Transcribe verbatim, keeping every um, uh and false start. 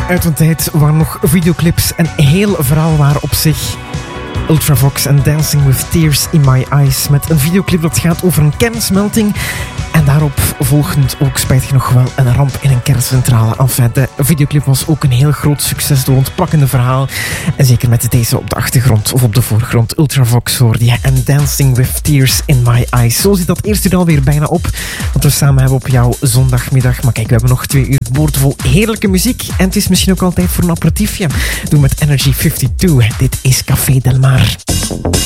Uit een tijd waar nog videoclips een heel verhaal waren op zich. Ultravox en Dancing with Tears in My Eyes. Met een videoclip dat gaat over een kernsmelting. En daarop volgend ook spijtig nog wel een ramp in een kerncentrale. Enfin, de videoclip was ook een heel groot succes door het pakkende verhaal. En zeker met deze op de achtergrond of op de voorgrond. Ultravox hoorde je en Dancing with Tears in My Eyes. Zo zit dat eerste uur alweer bijna op. Wat we samen hebben op jouw zondagmiddag. Maar kijk, we hebben nog twee uur boordevol heerlijke muziek. En het is misschien ook altijd voor een aperitiefje. Doe met Energy vijfentwintig. Dit is Café Del Mar.